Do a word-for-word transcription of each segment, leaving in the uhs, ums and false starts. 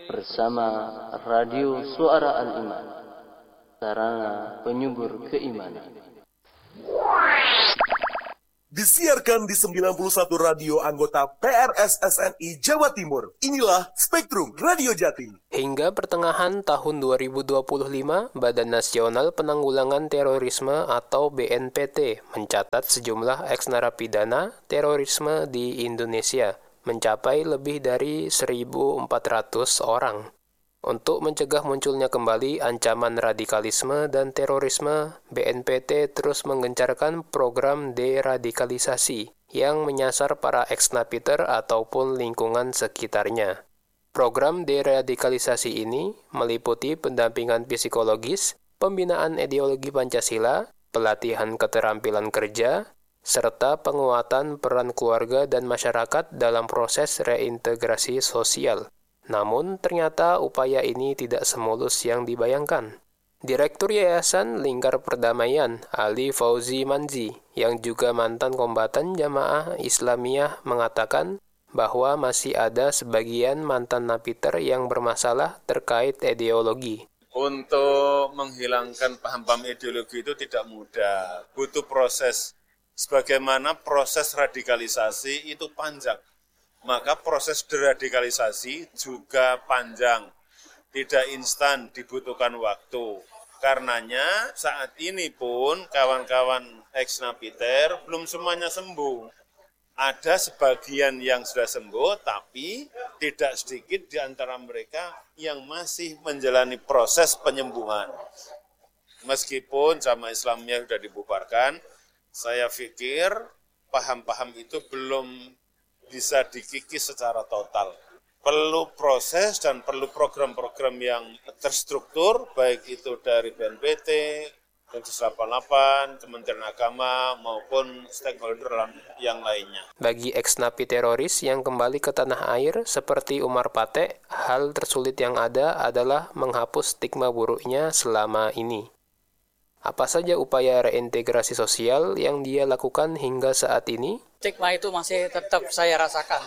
bersama Radio Suara Al-Iman, sarana penyubur keimanan. Disiarkan di sembilan puluh satu radio anggota P R S S N I Jawa Timur. Inilah Spektrum Radio Jatim. Hingga pertengahan tahun dua ribu dua puluh lima, Badan Nasional Penanggulangan Terorisme atau B N P T mencatat sejumlah eks-narapidana terorisme di Indonesia mencapai lebih dari seribu empat ratus orang. Untuk mencegah munculnya kembali ancaman radikalisme dan terorisme, B N P T terus menggencarkan program deradikalisasi yang menyasar para eks-napiter ataupun lingkungan sekitarnya. Program deradikalisasi ini meliputi pendampingan psikologis, pembinaan ideologi Pancasila, pelatihan keterampilan kerja, serta penguatan peran keluarga dan masyarakat dalam proses reintegrasi sosial. Namun, ternyata upaya ini tidak semulus yang dibayangkan. Direktur Yayasan Lingkar Perdamaian, Ali Fauzi Manzi, yang juga mantan kombatan Jamaah Islamiyah, mengatakan bahwa masih ada sebagian mantan napiter yang bermasalah terkait ideologi. Untuk menghilangkan paham-paham ideologi itu tidak mudah, butuh proses. Sebagaimana proses radikalisasi itu panjang. Maka proses deradikalisasi juga panjang, tidak instan, dibutuhkan waktu. Karenanya saat ini pun kawan-kawan eks-napiter belum semuanya sembuh. Ada sebagian yang sudah sembuh, tapi tidak sedikit di antara mereka yang masih menjalani proses penyembuhan. Meskipun Jamaah Islamiyah sudah dibubarkan, saya pikir paham-paham itu belum bisa dikikis secara total. Perlu proses dan perlu program-program yang terstruktur, baik itu dari B N P T, Densus delapan puluh delapan, Kementerian Agama, maupun stakeholder yang lainnya. Bagi eks-napi teroris yang kembali ke tanah air seperti Umar Pate, hal tersulit yang ada adalah menghapus stigma buruknya selama ini. Apa saja upaya reintegrasi sosial yang dia lakukan hingga saat ini? Stigma itu masih tetap saya rasakan.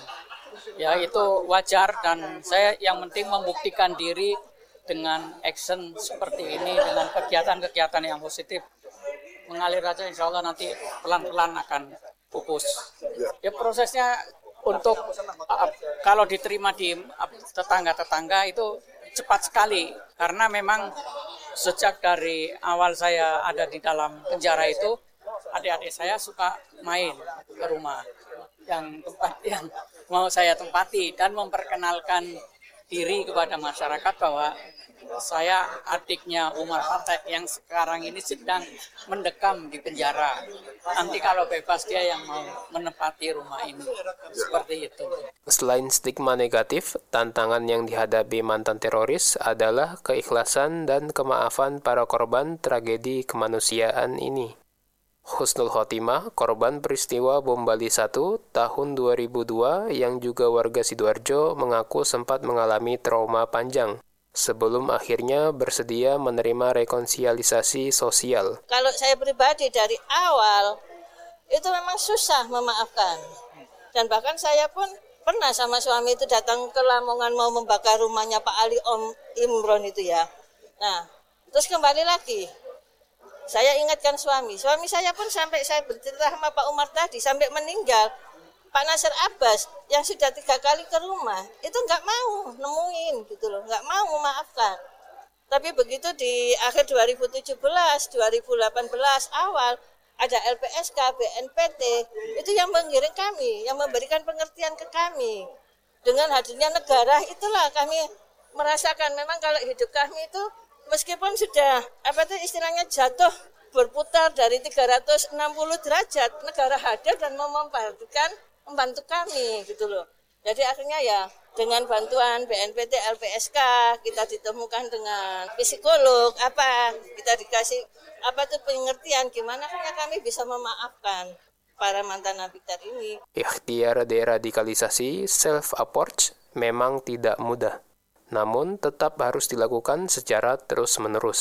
Ya, itu wajar dan saya yang penting membuktikan diri dengan action seperti ini, dengan kegiatan-kegiatan yang positif. Mengalir aja, insya Allah nanti pelan-pelan akan pupus. Ya, prosesnya untuk uh, kalau diterima di uh, tetangga-tetangga itu cepat sekali, karena memang sejak dari awal saya ada di dalam penjara itu, adik-adik saya suka main ke rumah yang tempat yang mau saya tempati dan memperkenalkan diri kepada masyarakat bahwa saya adiknya Umar Patek yang sekarang ini sedang mendekam di penjara. Nanti kalau bebas dia yang mau menempati rumah ini. Seperti itu. Selain stigma negatif, tantangan yang dihadapi mantan teroris adalah keikhlasan dan kemaafan para korban tragedi kemanusiaan ini. Husnul Khotimah, korban peristiwa bom Bali satu tahun dua ribu dua yang juga warga Sidoarjo, mengaku sempat mengalami trauma panjang sebelum akhirnya bersedia menerima rekonsiliasi sosial. Kalau saya pribadi dari awal itu memang susah memaafkan. Dan bahkan saya pun pernah sama suami itu datang ke Lamongan mau membakar rumahnya Pak Ali Om Imron itu ya. Nah, terus kembali lagi. Saya ingatkan suami, suami saya pun sampai saya bercerita sama Pak Umar tadi, sampai meninggal, Pak Nasir Abbas yang sudah tiga kali ke rumah, itu nggak mau nemuin gitu loh, nggak mau memaafkan. Tapi begitu di akhir dua ribu tujuh belas, dua ribu delapan belas awal, ada L P S K, B N P T, itu yang mengiring kami, yang memberikan pengertian ke kami. Dengan hadirnya negara, itulah kami merasakan memang kalau hidup kami itu, meskipun sudah apa itu istilahnya jatuh berputar dari tiga ratus enam puluh derajat, negara hadir dan membantukan membantu kami gitu loh. Jadi akhirnya ya dengan bantuan B N P T, L P S K kita ditemukan dengan psikolog apa, kita dikasih apa tuh pengertian gimana akhirnya kami bisa memaafkan para mantan napiter ini. Ikhtiar deradikalisasi self-approach memang tidak mudah, namun tetap harus dilakukan secara terus-menerus.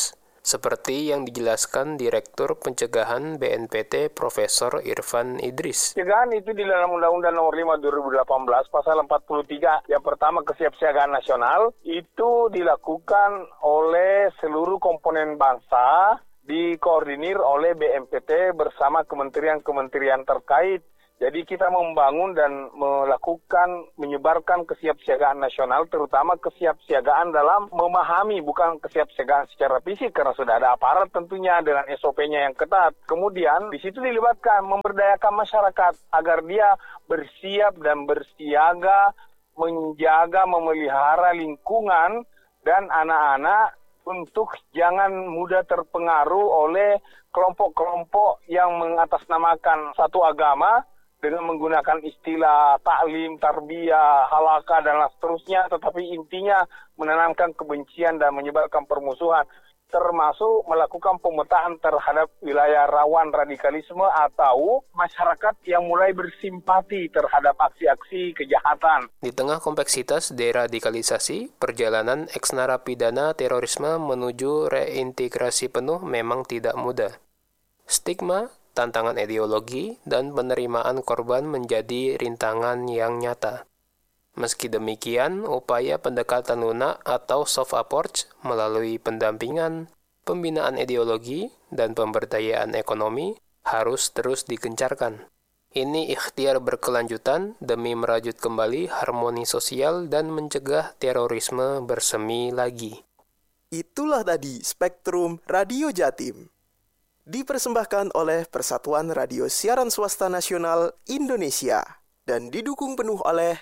seperti yang dijelaskan Direktur Pencegahan B N P T Profesor Irfan Idris. Pencegahan itu di dalam Undang-Undang Nomor lima dua ribu delapan belas pasal empat puluh tiga yang pertama kesiapsiagaan nasional itu dilakukan oleh seluruh komponen bangsa, dikoordinir oleh B N P T bersama kementerian-kementerian terkait. Jadi kita membangun dan melakukan, menyebarkan kesiapsiagaan nasional, terutama kesiapsiagaan dalam memahami, bukan kesiapsiagaan secara fisik, karena sudah ada aparat tentunya dengan S O P-nya yang ketat. Kemudian di situ dilibatkan, memberdayakan masyarakat agar dia bersiap dan bersiaga, menjaga, memelihara lingkungan dan anak-anak untuk jangan mudah terpengaruh oleh kelompok-kelompok yang mengatasnamakan satu agama dengan menggunakan istilah taklim, tarbiyah, halakah, dan seterusnya, tetapi intinya menanamkan kebencian dan menyebarkan permusuhan, termasuk melakukan pemetaan terhadap wilayah rawan radikalisme atau masyarakat yang mulai bersimpati terhadap aksi-aksi kejahatan. Di tengah kompleksitas deradikalisasi, perjalanan eks-narapidana terorisme menuju reintegrasi penuh memang tidak mudah. Stigma, tantangan ideologi, dan penerimaan korban menjadi rintangan yang nyata. Meski demikian, upaya pendekatan lunak atau soft approach melalui pendampingan, pembinaan ideologi, dan pemberdayaan ekonomi harus terus digencarkan. Ini ikhtiar berkelanjutan demi merajut kembali harmoni sosial dan mencegah terorisme bersemi lagi. Itulah tadi Spektrum Radio Jatim. Dipersembahkan oleh Persatuan Radio Siaran Swasta Nasional Indonesia dan didukung penuh oleh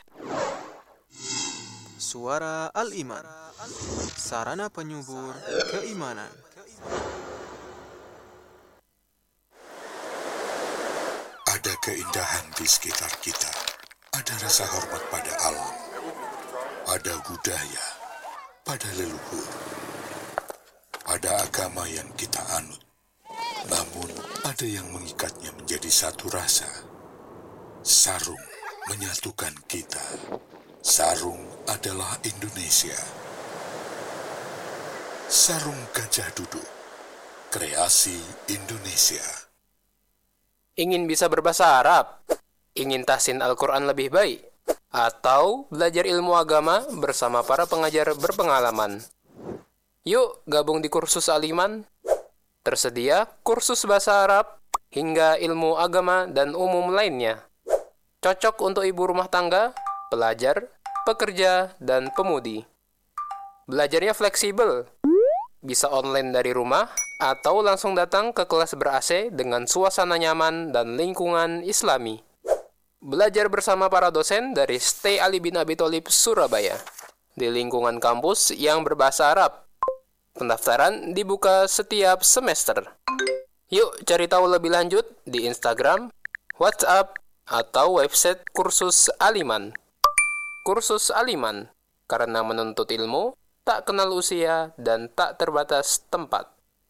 Suara Al-Iman, sarana penyubur keimanan. Ada keindahan di sekitar kita, ada rasa hormat pada alam, ada budaya pada leluhur, ada agama yang kita anut. Namun, ada yang mengikatnya menjadi satu rasa. Sarung menyatukan kita. Sarung adalah Indonesia. Sarung Gajah Duduk, kreasi Indonesia. Ingin bisa berbahasa Arab? Ingin tahsin Al-Quran lebih baik? Atau belajar ilmu agama bersama para pengajar berpengalaman? Yuk gabung di kursus Al-Iman. Tersedia kursus bahasa Arab hingga ilmu agama dan umum lainnya. Cocok untuk ibu rumah tangga, pelajar, pekerja, dan pemudi. Belajarnya fleksibel. Bisa online dari rumah atau langsung datang ke kelas ber-A C dengan suasana nyaman dan lingkungan Islami. Belajar bersama para dosen dari Stay Ali bin Abi Thalib Surabaya di lingkungan kampus yang berbahasa Arab. Pendaftaran dibuka setiap semester. Yuk cari tahu lebih lanjut di Instagram, WhatsApp, atau website kursus Al-Iman. Kursus Al-Iman, karena menuntut ilmu, tak kenal usia, dan tak terbatas tempat.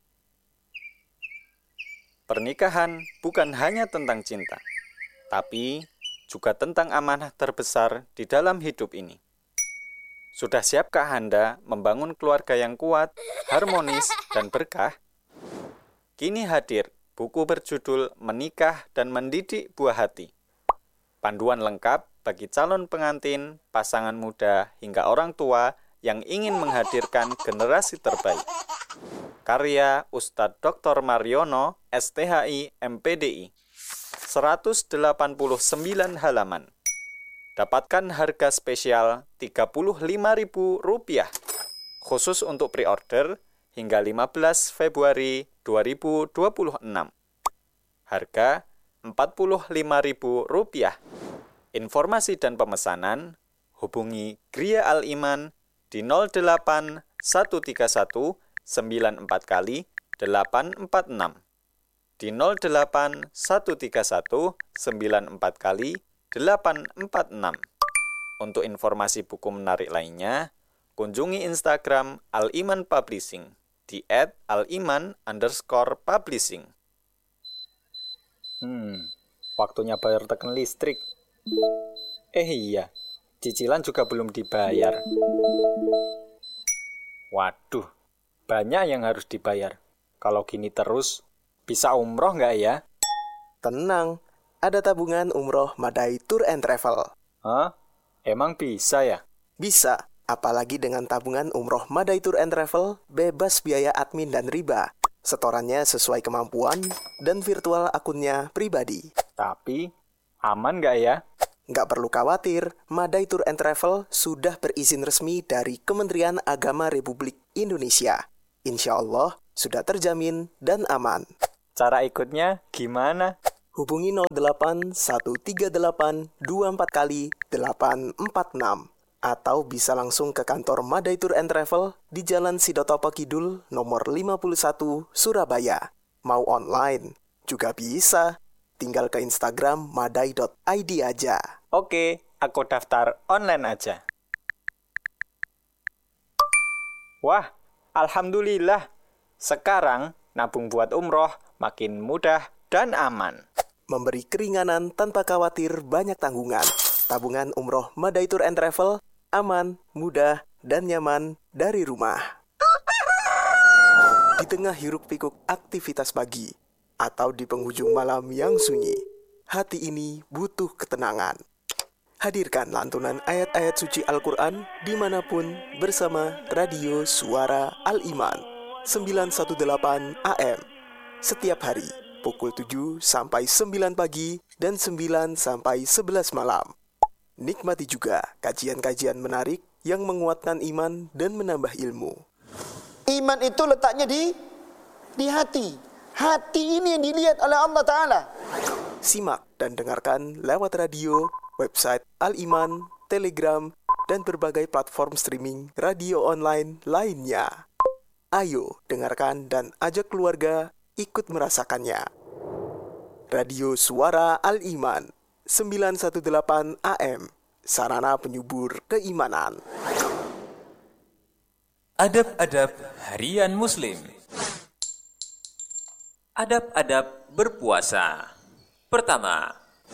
Pernikahan bukan hanya tentang cinta, tapi juga tentang amanah terbesar di dalam hidup ini. Sudah siapkah Anda membangun keluarga yang kuat, harmonis, dan berkah? Kini hadir buku berjudul Menikah dan Mendidik Buah Hati. Panduan lengkap bagi calon pengantin, pasangan muda, hingga orang tua yang ingin menghadirkan generasi terbaik. Karya Ustadz Doktor Mariono, S T H I M P D I. seratus delapan puluh sembilan halaman. Dapatkan harga spesial tiga puluh lima ribu rupiah, khusus untuk pre-order hingga lima belas Februari dua ribu dua puluh enam. Harga empat puluh lima ribu rupiah. Informasi dan pemesanan hubungi Gria Al-Iman di nol delapan satu tiga satu sembilan empat kali delapan empat enam, di nol delapan satu tiga satu sembilan empat kali delapan empat enam. Untuk informasi buku menarik lainnya, kunjungi Instagram Al-Iman Publishing di et aliman underscore publishing. Hmm, waktunya bayar tekan listrik. Eh iya, cicilan juga belum dibayar. Waduh, banyak yang harus dibayar. Kalau gini terus, bisa umroh nggak ya? Tenang, ada tabungan umroh Madai Tour and Travel. Hah? Emang bisa ya? Bisa, apalagi dengan tabungan umroh Madai Tour and Travel, bebas biaya admin dan riba. Setorannya sesuai kemampuan dan virtual akunnya pribadi. Tapi, aman nggak ya? Nggak perlu khawatir, Madai Tour and Travel sudah berizin resmi dari Kementerian Agama Republik Indonesia. Insya Allah sudah terjamin dan aman. Cara ikutnya gimana? Hubungi nol delapan satu tiga delapan dua empat kali delapan empat enam atau bisa langsung ke kantor Madai Tour and Travel di Jalan Sidotopo Kidul nomor lima puluh satu Surabaya. Mau online juga bisa. Tinggal ke Instagram madai dot i d aja. Oke, aku daftar online aja. Wah, alhamdulillah. Sekarang nabung buat umroh makin mudah dan aman. Memberi keringanan tanpa khawatir banyak tanggungan. Tabungan umroh Madai Tour and Travel aman, mudah, dan nyaman dari rumah. Di tengah hiruk-pikuk aktivitas pagi atau di penghujung malam yang sunyi, hati ini butuh ketenangan. Hadirkan lantunan ayat-ayat suci Al-Quran dimanapun bersama Radio Suara Al-Iman sembilan satu delapan A M setiap hari pukul tujuh sampai sembilan pagi dan sembilan sampai sebelas malam. Nikmati juga kajian-kajian menarik yang menguatkan iman dan menambah ilmu. Iman itu letaknya di di hati. Hati ini yang dilihat oleh Allah Ta'ala. Simak dan dengarkan lewat radio, website Al-Iman, Telegram, dan berbagai platform streaming radio online lainnya. Ayo dengarkan dan ajak keluarga ikut merasakannya. Radio Suara Al-Iman sembilan satu delapan A M, sarana penyubur keimanan. Adab-adab harian Muslim. Adab-adab berpuasa. Pertama,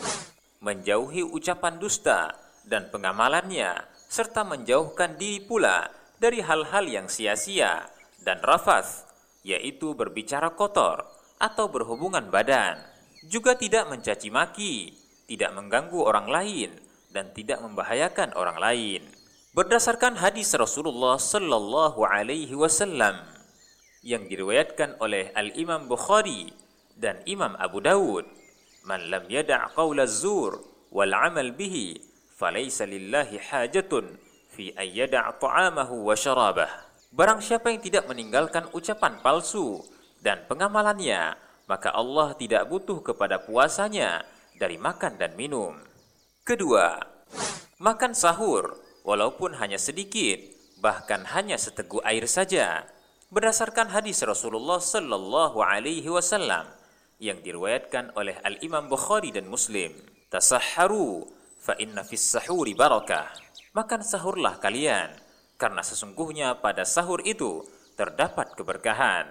menjauhi ucapan dusta dan pengamalannya, serta menjauhkan diri pula dari hal-hal yang sia-sia dan rafath, yaitu berbicara kotor atau berhubungan badan. Juga tidak mencaci maki, tidak mengganggu orang lain, dan tidak membahayakan orang lain. Berdasarkan hadis Rasulullah sallallahu alaihi wasallam yang diriwayatkan oleh Al-Imam Bukhari dan Imam Abu Dawud, "Man lam yada' qawla az-zur wal 'amal bihi, falaysa lillahi hajatun fi an yada' ta'amahu wa syarabah." Barang siapa yang tidak meninggalkan ucapan palsu dan pengamalannya, maka Allah tidak butuh kepada puasanya dari makan dan minum. Kedua, makan sahur walaupun hanya sedikit, bahkan hanya seteguk air saja. Berdasarkan hadis Rasulullah sallallahu alaihi wasallam yang diriwayatkan oleh Al-Imam Bukhari dan Muslim, "Tasahharu fa inna fis sahuri barakah." Makan sahurlah kalian, karena sesungguhnya pada sahur itu terdapat keberkahan.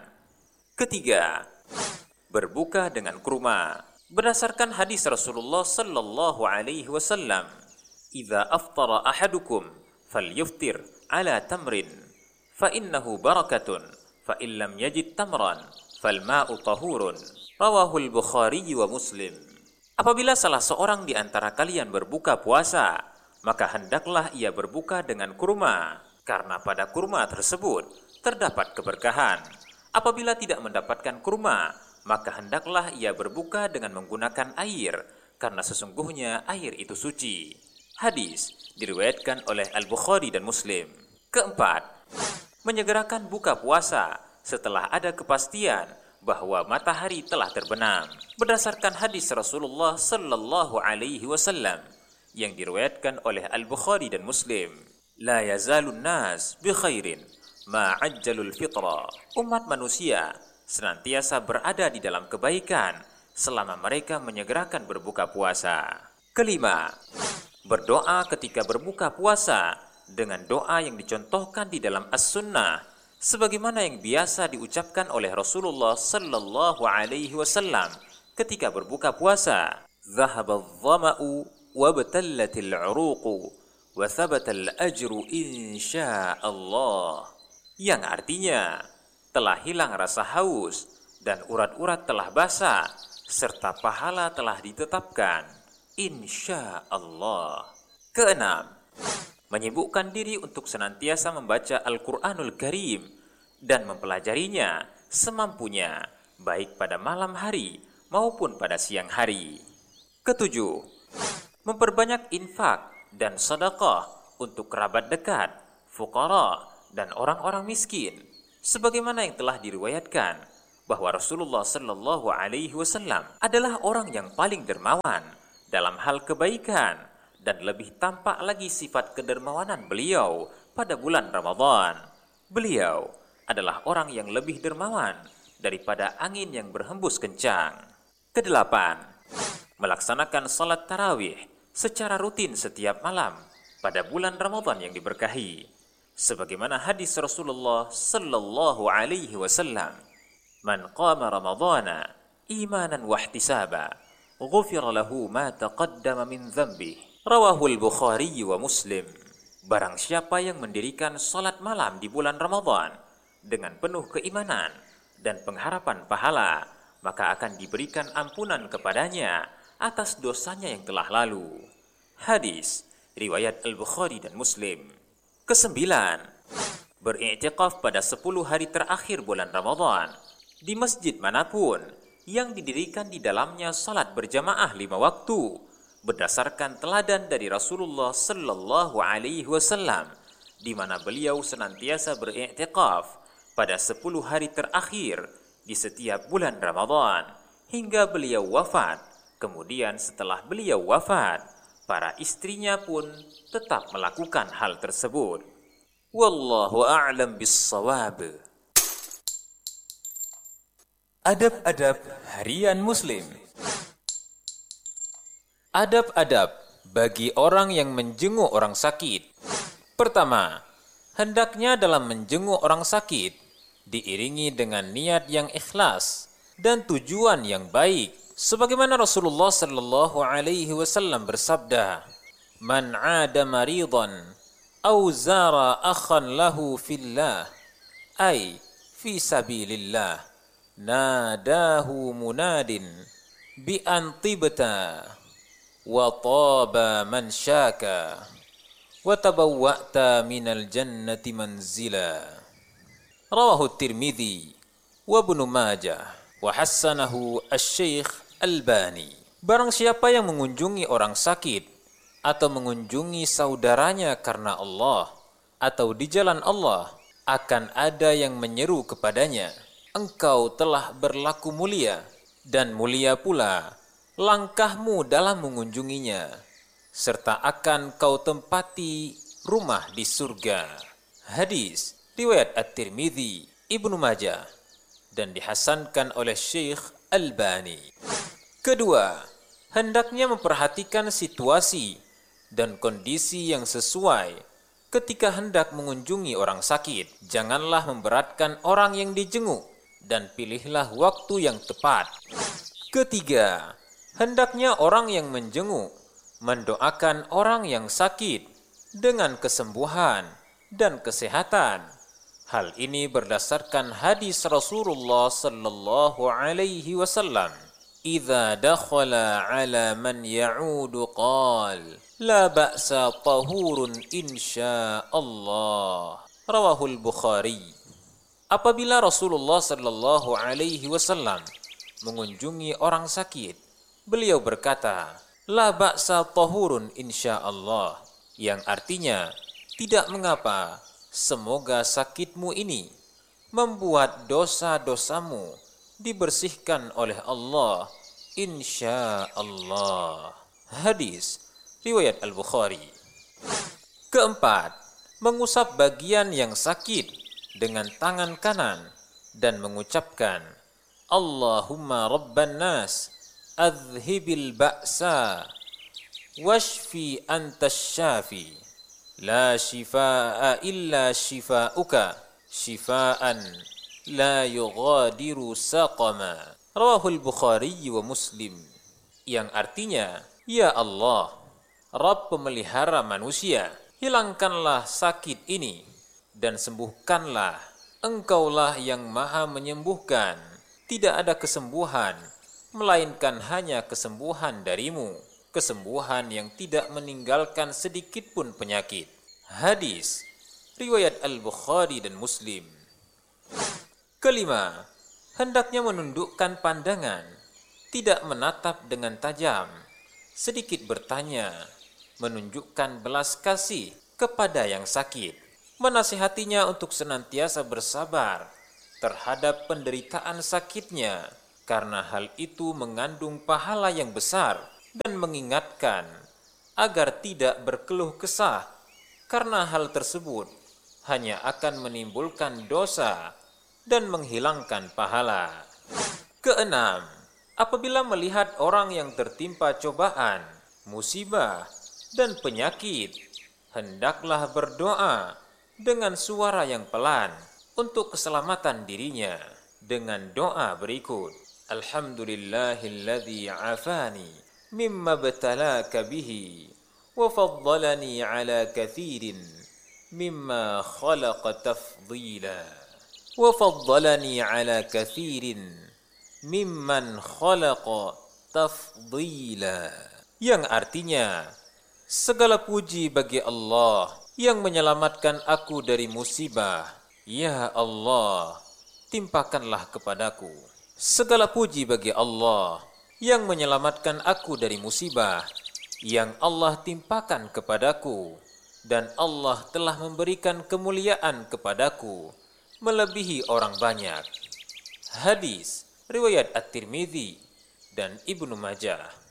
Ketiga, berbuka dengan kurma. Berdasarkan hadis Rasulullah sallallahu alaihi wasallam, "Idza aftara ahadukum falyuftir ala tamrin, fa innahu barakatun, fa in lam yajid tamran, fal ma'u tahurun." Rawahul Bukhari wa Muslim. Apabila salah seorang di antara kalian berbuka puasa, maka hendaklah ia berbuka dengan kurma, karena pada kurma tersebut terdapat keberkahan. Apabila tidak mendapatkan kurma, maka hendaklah ia berbuka dengan menggunakan air, karena sesungguhnya air itu suci. Hadis diriwayatkan oleh Al-Bukhari dan Muslim. Keempat, menyegerakan buka puasa setelah ada kepastian bahwa matahari telah terbenam. Berdasarkan hadis Rasulullah sallallahu alaihi wasallam yang diriwayatkan oleh Al-Bukhari dan Muslim, "La yazalun nas bi khairin ma ajjalul fitra." Umat manusia senantiasa berada di dalam kebaikan selama mereka menyegerakan berbuka puasa. Kelima, berdoa ketika berbuka puasa dengan doa yang dicontohkan di dalam As-Sunnah sebagaimana yang biasa diucapkan oleh Rasulullah sallallahu alaihi wasallam ketika berbuka puasa. "Dhahabadh dhama'u wa batallatil 'uruqu wa thabatal ajru insyaallah." Yang artinya, telah hilang rasa haus, dan urat-urat telah basah, serta pahala telah ditetapkan, insya Allah. Keenam, menyibukkan diri untuk senantiasa membaca Al-Quranul Karim dan mempelajarinya semampunya, baik pada malam hari maupun pada siang hari. Ketujuh, memperbanyak infak dan sedekah untuk kerabat dekat, fuqara, dan orang-orang miskin, sebagaimana yang telah diriwayatkan bahwa Rasulullah Shallallahu Alaihi Wasallam adalah orang yang paling dermawan dalam hal kebaikan, dan lebih tampak lagi sifat kedermawanan beliau pada bulan Ramadan. Beliau adalah orang yang lebih dermawan daripada angin yang berhembus kencang. Kedelapan, melaksanakan salat tarawih secara rutin setiap malam pada bulan Ramadan yang diberkahi, sebagaimana hadis Rasulullah Sallallahu Alaihi Wasallam, "Man qama Ramadhana imanan wa ihtisaba, ghufira lahu ma taqaddama min dhanbihi." Rawahul Bukhari wa Muslim. Barang siapa yang mendirikan salat malam di bulan Ramadan dengan penuh keimanan dan pengharapan pahala, maka akan diberikan ampunan kepadanya atas dosanya yang telah lalu. Hadis riwayat Al-Bukhari dan Muslim. Kesembilan, beriktikaf pada sepuluh hari terakhir bulan Ramadan di masjid manapun yang didirikan di dalamnya salat berjamaah lima waktu, berdasarkan teladan dari Rasulullah Sallallahu Alaihi Wasallam, di mana beliau senantiasa beriktikaf pada sepuluh hari terakhir di setiap bulan Ramadan hingga beliau wafat. Kemudian setelah beliau wafat, para istrinya pun tetap melakukan hal tersebut. Wallahu a'lam bis-shawab. Adab-adab harian Muslim. Adab-adab bagi orang yang menjenguk orang sakit. Pertama, hendaknya dalam menjenguk orang sakit diiringi dengan niat yang ikhlas dan tujuan yang baik, sebagaimana Rasulullah Sallallahu Alaihi Wasallam bersabda, "Man 'ada maridan aw zara akhan lahu fillah, ay fi sabilillah, nadahu munadin bi an tibta wa taba man syaka wa tabawwa'ta minal jannati manzila." Rawahu Tirmidzi wa Ibnu Majah wa hassanahu asy-Syaikh Albani. Barang siapa yang mengunjungi orang sakit atau mengunjungi saudaranya karena Allah atau di jalan Allah, akan ada yang menyeru kepadanya, "Engkau telah berlaku mulia, dan mulia pula langkahmu dalam mengunjunginya, serta akan kau tempati rumah di surga." Hadis riwayat At-Tirmidzi, Ibnu Majah, dan dihasankan oleh Syekh Albani. Kedua, hendaknya memperhatikan situasi dan kondisi yang sesuai ketika hendak mengunjungi orang sakit. Janganlah memberatkan orang yang dijenguk, dan pilihlah waktu yang tepat. Ketiga, hendaknya orang yang menjenguk mendoakan orang yang sakit dengan kesembuhan dan kesehatan. Hal ini berdasarkan hadis Rasulullah Sallallahu Alaihi Wasallam, "Idza dakhala ala man ya'udu qal, la ba'sa tahurun insya Allah." Rawahul Bukhari. Apabila Rasulullah Sallallahu Alaihi Wasallam mengunjungi orang sakit, beliau berkata, "La ba'sa tahurun insya Allah," yang artinya, tidak mengapa, semoga sakitmu ini membuat dosa-dosamu dibersihkan oleh Allah, insya Allah. Hadis riwayat Al-Bukhari. Keempat, mengusap bagian yang sakit dengan tangan kanan dan mengucapkan, "Allahumma rabban nas, adhibil ba'sa, washfi antas syafi, la shifaa illa shifauka, shifaan la yughadiru saqama." Rawahul Bukhari wa Muslim. Yang artinya, "Ya Allah, Rabb pemelihara manusia, hilangkanlah sakit ini dan sembuhkanlah Engkaulah yang maha menyembuhkan. Tidak ada kesembuhan, melainkan hanya kesembuhan darimu. Kesembuhan yang tidak meninggalkan sedikit pun penyakit. Hadis riwayat Al-Bukhari dan Muslim. Kelima, hendaknya menundukkan pandangan, tidak menatap dengan tajam, sedikit bertanya, menunjukkan belas kasih kepada yang sakit, menasihatinya untuk senantiasa bersabar terhadap penderitaan sakitnya, karena hal itu mengandung pahala yang besar, dan mengingatkan agar tidak berkeluh kesah, karena hal tersebut hanya akan menimbulkan dosa dan menghilangkan pahala. Keenam, apabila melihat orang yang tertimpa cobaan, musibah, dan penyakit, hendaklah berdoa dengan suara yang pelan untuk keselamatan dirinya dengan doa berikut. Alhamdulillahilladzi afani mimma btalaka bihi wa faddalani ala kathirin mimma khalaqa tafdila wa faddalani ala kathirin mimman khalaqa tafdila, yang artinya segala puji bagi Allah yang menyelamatkan aku dari musibah. Ya Allah, timpakanlah kepadaku. Segala puji bagi Allah yang menyelamatkan aku dari musibah yang Allah timpakan kepadaku, dan Allah telah memberikan kemuliaan kepadaku melebihi orang banyak. Hadis riwayat At-Tirmidzi dan Ibnu Majah.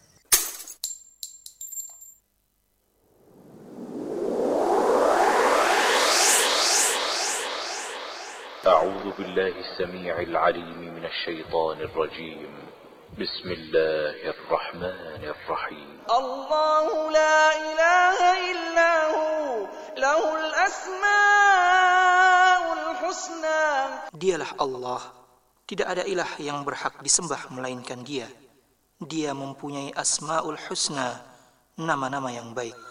أعوذ بالله السميع العليم من الشيطان الرجيم بسم الله الرحمن الرحيم الله لا إله إلا هو له الأسماء الحسنى. Dialah Allah, tidak ada ilah yang berhak disembah melainkan Dia. Dia mempunyai Asmaul Husna, nama-nama yang baik.